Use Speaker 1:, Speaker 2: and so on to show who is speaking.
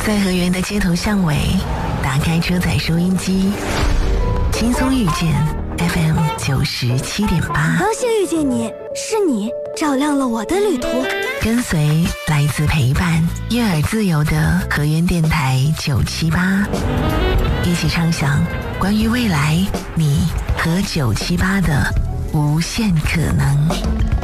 Speaker 1: 在河源的街头巷尾，打开车载收音机，轻松遇见 FM 97.8，
Speaker 2: 高兴遇见你，是你照亮了我的旅途。
Speaker 1: 跟随来自陪伴、悦耳自由的河源电台978，一起畅想关于未来你和978的无限可能。